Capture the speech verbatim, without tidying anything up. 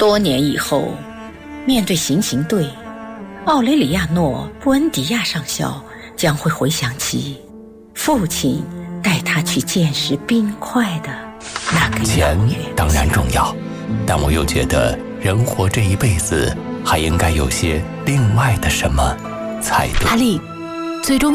多年以后，面对行刑队，奥雷里亚诺·布恩迪亚上校将会回想起父亲带他去见识冰块的那个钱当然重要，但我又觉得人活这一辈子还应该有些另外的什么才对。 阿丽，最终